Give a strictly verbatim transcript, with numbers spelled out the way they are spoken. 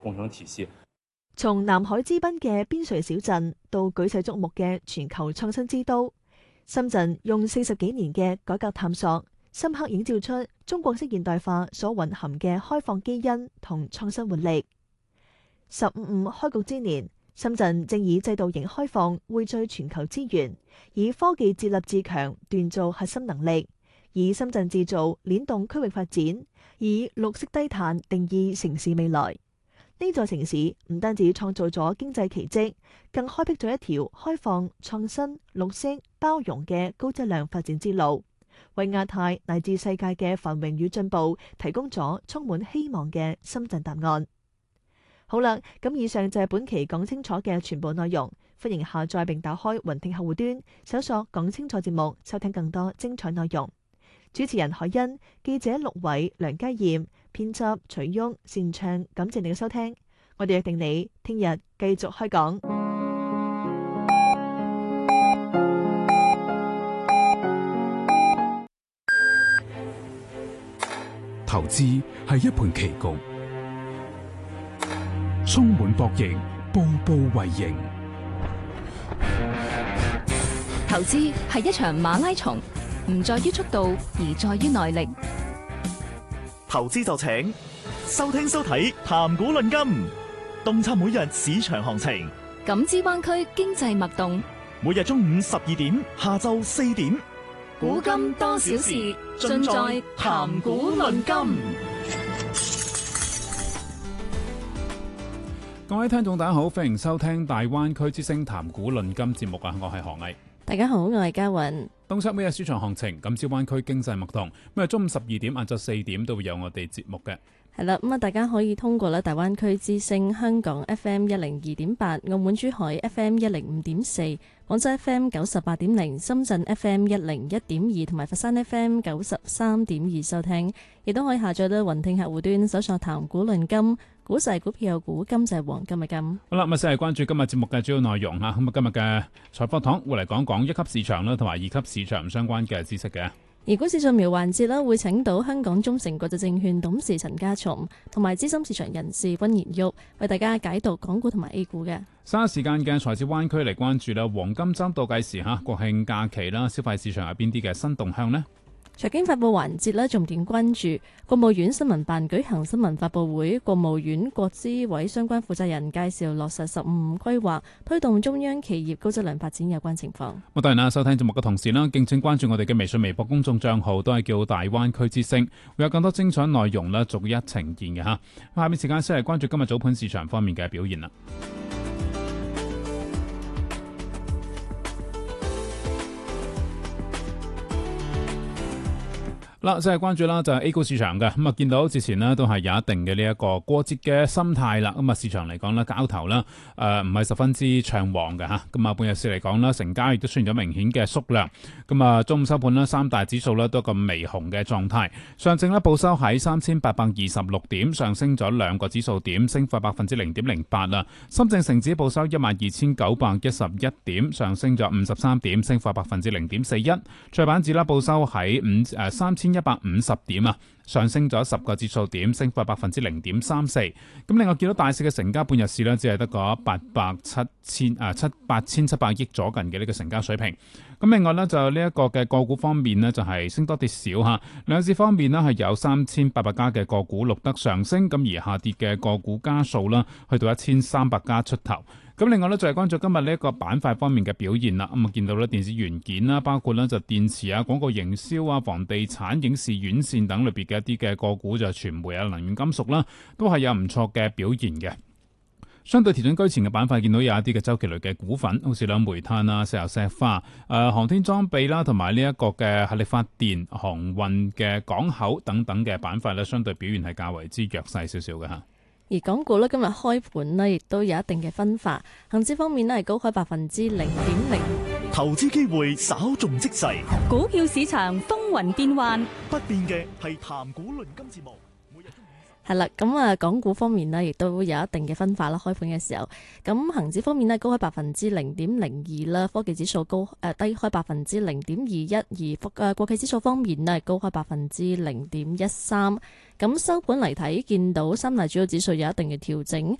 工程體系。 從南海之濱嘅邊陲小鎮到舉世矚目嘅全球創新之都，深圳用四十幾年嘅改革探索，深刻映照出中國式現代化所蘊含嘅開放基因同創新活力。十五五開局之年，深圳正以制度型開放匯聚全球資源，以科技自立自強鍛造核心能力，以深圳製造鏈動區域發展，以綠色低碳定義城市未來。呢座城市唔單止創造咗經濟奇蹟，更開闢咗一條開放、創新、綠色、包容嘅高質量發展之路，為亞太乃至世界嘅繁榮與進步提供咗充滿希望嘅深圳答案。好啦，咁以上就係本期講清楚嘅全部內容，歡迎下載並打開雲聽客戶端，搜索講清楚節目，收聽更多精彩內容。主持人海欣，記者陸偉、梁家燕，編輯徐旭、擅唱，感謝你嘅收聽。我哋約定你聽日繼續開講。 投資係一盤棋局，充滿博弈，步步為營。 投資係一場馬拉松，唔在於速度，而在於耐力。 投資就請收聽收睇談股論金，洞察每日市場行情， 感知灣區經濟脈動。 每日中午十二點，下晝四點， 古今多少事，盡在談股論金。 各位聽眾大家好，歡迎收聽大灣區之聲談股論金節目啊！我係何毅。 大家好，我係嘉雲。 洞察每日市場行情，感知灣區經濟脈動。每日中午十二點、晏晝四點都會有我哋節目嘅。 係啦，咁啊，大家可以通過咧大灣區之聲香港 F M 一零二點八、澳門珠海 F M 一零五點四、廣州 F M 九十八點零、深圳 F M 一零一點二同埋佛山 F M 九十三點二收聽，亦都可以下載到雲聽客戶端，搜索談股論金。股勢股票有股，金就係黃金嘅金。 好啦，咁啊，先係關注今日節目嘅主要內容嚇。咁啊，今日嘅財貨堂會嚟講講一級市場啦，同埋二級市場相關嘅知識嘅。 而股市掃描環節啦，會請到香港中誠國際證券董事陳家松同埋資深市場人士溫賢旭為大家解讀港股同埋 A 股嘅。 三時間嘅財資灣區嚟關注啦，黃金週倒計時嚇，國慶假期啦，消費市場有邊啲嘅新動向呢？ 財經發佈環節咧，重點關注國務院新聞辦舉行新聞發佈會，國務院國資委相關負責人介紹落實十五五規劃，推動中央企業高質量發展有關情況。 咁當然啦，收聽節目嘅同時啦，敬請關注我哋嘅微信、微博公眾帳號，都係叫大灣區之聲，會有更多精彩內容啦，逐一呈現嘅嚇。下面時間先嚟關注今日早盤市場方面嘅表現啦。嗱，即係關注啦，就係 A 股市場嘅咁啊，見到之前呢都係有一定嘅呢一個過節嘅心態啦。咁啊，市場嚟講呢，交投啦，誒唔係十分之暢旺嘅嚇。咁啊，半日市嚟講啦，成交亦都出現咗明顯嘅縮量。咁啊，中午收盤啦，三大指數呢都咁微紅嘅狀態。上證呢報收喺三千八百二十六點，上升咗兩個指數點，升幅百分之零點零八啦。深證成指報收一萬二千九百一十一點，上升咗五十三點，升幅百分之零點四一。創業板指啦報收喺五誒三千一百五十點啊，上升咗十個指數點，升幅百分之零點三四。咁另外見到大市嘅成交半日市呢，只係得個八百七千啊七八千七百億左近嘅呢個成交水平。咁另外呢，就呢一個嘅個股方面呢，就係升多跌少吓。兩市方面呢，係有三千八百家嘅個股錄得上升，咁而下跌嘅個股家數啦，去到一千三百家出頭。咁另外咧，就係關注今日呢一個板塊方面嘅表現啦。咁啊，見到咧電子元件啦，包括咧就電池啊、廣告營銷啊、房地產、影視院線等類別嘅一啲嘅個股，就傳媒啊、能源金屬啦，都係有唔錯嘅表現嘅。相對調整居前嘅板塊，見到有一啲嘅周期類嘅股份，好似兩煤炭啊、石油石化、誒、呃、航天裝備啦，同埋呢一個嘅核力發電、航運嘅港口等等嘅板塊咧，相對表現係較為之弱勢少少嘅嚇。 而港股呢，今日開盤呢，亦都有一定嘅分化。恒指方面呢，係高開百分之零點零。 投資機會稍縱即逝， 股票市場風雲變幻， 不變嘅係談股論金節目。 係係啦，咁啊，港股方面呢，亦都有一定嘅分化啦。開盤嘅時候，咁恒指方面呢，高開百分之零點零二啦，科技指數高誒、呃、低開百分之零點二一，而誒國企指數方面呢，高開百分之零點一三。咁收盤嚟睇，見到三大主要指數有一定嘅調整，